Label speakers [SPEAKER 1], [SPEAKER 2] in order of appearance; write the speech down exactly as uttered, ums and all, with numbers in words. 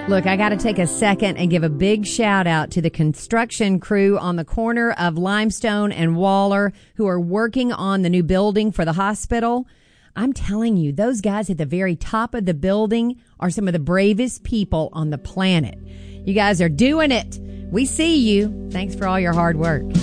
[SPEAKER 1] Look, I got to take a second and give a big shout out to the construction crew on the corner of Limestone and Waller who are working on the new building for the hospital. I'm telling you, those guys at the very top of the building are some of the bravest people on the planet. You guys are doing it. We see you. Thanks for all your hard work.